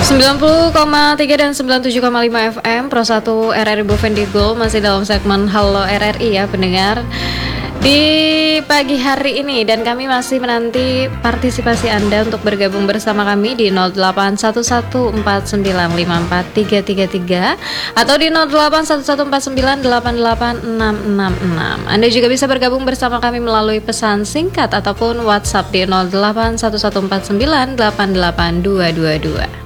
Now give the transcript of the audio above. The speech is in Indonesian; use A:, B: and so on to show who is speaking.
A: 90,3 dan 97,5 FM Pro 1 RRI Bovendigul masih dalam segmen Halo RRI ya pendengar di pagi hari ini, dan kami masih menanti partisipasi Anda untuk bergabung bersama kami di 081149543333 atau di 081149886666. Anda juga bisa bergabung bersama kami melalui pesan singkat ataupun WhatsApp di 081149882222.